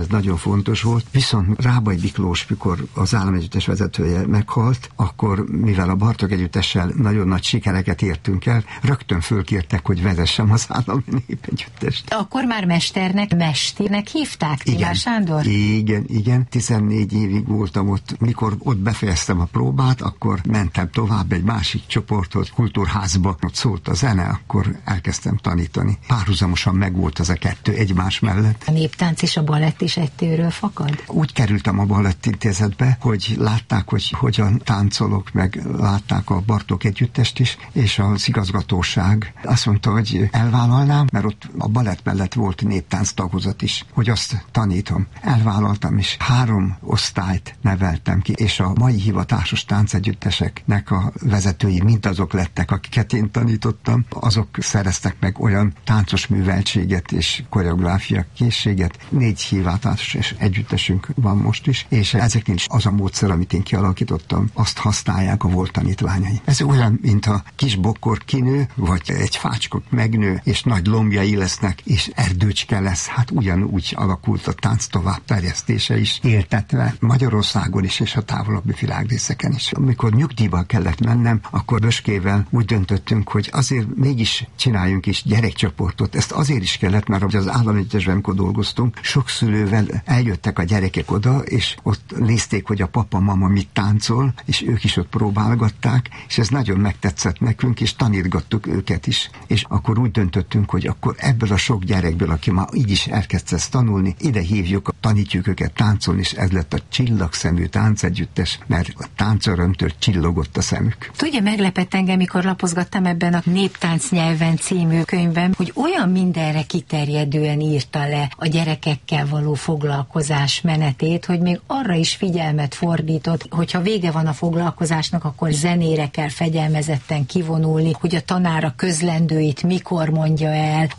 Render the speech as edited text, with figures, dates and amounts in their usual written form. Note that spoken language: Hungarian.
Ez nagyon fontos volt. Viszont Rábai Miklós, mikor az államegyüttes vezetője meghalt, akkor mivel a Bartók Együttessel nagyon nagy sikereket értünk el, rögtön fölkértek, hogy vezessem az állami népegyüttest. Akkor már mesternek hívták, Timár Sándor? Igen. 14 évig voltam ott. Mikor ott befejeztem a próbát, akkor mentem tovább egy másik csoporthoz, kultúrházba. Ott szólt a zene, akkor elkezdtem tanítani. Párhuzamosan megvolt az a kettő egymás mellett. A néptánc és a balett is egy tőről fakad? Úgy kerültem a Balettintézetbe, hogy látták, hogy hogyan táncolok, meg látták a Bartók Együttest is, és az igazgatóság azt mondta, hogy elvállalnám, mert ott a balett mellett volt néptánc tagozat is, hogy azt tanítom. Elvállaltam, és 3 osztályt neveltem ki, és a mai hivatásos táncegyütteseknek a vezetői mindazok lettek, akiket én tanítottam, azok szereztek meg olyan táncos műveltséget és koreográfia készséget. 4 hivatásos és együttesünk van most is, és ezeknél is az a módszer, amit én kialakítottam, azt használják a volt tanítványai. Ez olyan, mint a kis bokkor kinő, vagy egy fácskot megnő, és nagy lombjai lesznek, és erdőcske lesz. Hát ugyanúgy alakult a tánc továbbterjesztése is, éltetve Magyarországon is, és a távolabbi világrészeken is. Amikor nyugdíjba kellett mennem, akkor Böskével úgy döntöttünk, hogy azért mégis csináljunk is gyerekcsoportot. Ezt azért is kellett, mert az államegyüttesben, amikor dolgoztunk, sok szülővel eljöttek a gyerekek oda, és ott nézték, hogy a papa-mama mit táncol, és ők is ott próbálgatták, és ez nagyon megtetszett nekünk, és tanítgattuk őket is. És akkor úgy döntöttünk, hogy akkor ebből a sok gyerekből, aki már így is elkezdte ezt tanulni, ide hívjuk, tanítjuk őket táncolni, és ez lett a Csillagszemű Táncegyüttes, mert a táncörömtől csillogott a szemük. Tudja, meglepett engem, mikor lapozgattam ebben a Néptánc nyelven című könyvben, hogy olyan mindenre kiterjedően írta le a gyerekekkel való foglalkozás menetét, hogy még arra is figyelmet fordított, hogyha vége van a foglalkozásnak, akkor zenére kell fegyelmezetten kivonulni, hogy a tanár a közlendőit mikor mondja el,